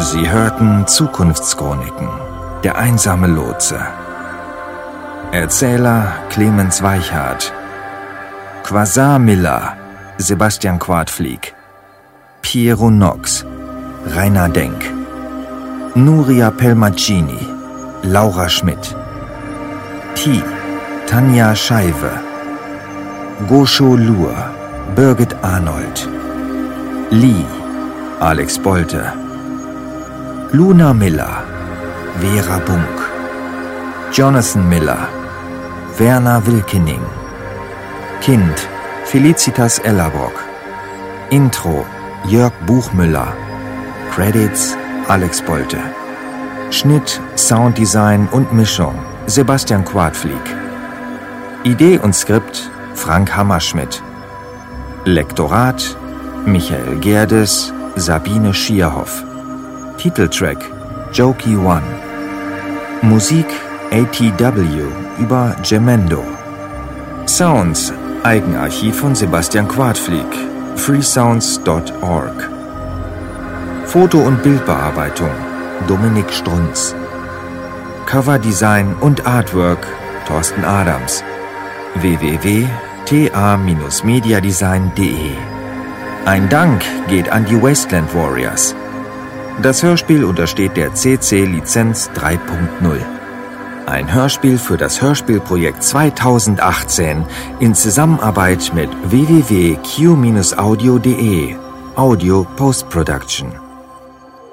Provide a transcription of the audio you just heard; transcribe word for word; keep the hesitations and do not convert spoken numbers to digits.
Sie hörten Zukunftschroniken, der einsame Lotse. Erzähler Clemens Weichhardt. Quasar Miller, Sebastian Quadflieg. Piero Nox, Rainer Denk. Nuria Pelmacini, Laura Schmidt. T, Tanja Scheiwe. Goscho Luhr, Birgit Arnold. Lee, Alex Bolte. Luna Miller, Vera Bunk. Jonathan Miller, Werner Wilkening. Kind, Felicitas Ellerbrock. Intro, Jörg Buchmüller. Credits, Alex Bolte. Schnitt, Sounddesign und Mischung, Sebastian Quadflieg. Idee und Skript, Frank Hammerschmidt. Lektorat, Michael Gerdes, Sabine Schierhoff. Titeltrack, Jokey One. Musik, A T W über Gemendo. Sounds, Eigenarchiv von Sebastian Quadflieg, freesounds dot org. Foto- und Bildbearbeitung, Dominik Strunz. Coverdesign und Artwork, Thorsten Adams. w w w punkt t a Bindestrich mediadesign punkt d e. Ein Dank geht an die Wasteland Warriors. Das Hörspiel untersteht der C C-Lizenz drei Punkt null. Ein Hörspiel für das Hörspielprojekt zweitausendachtzehn in Zusammenarbeit mit w w w punkt q audio punkt d e. Audio Post Production.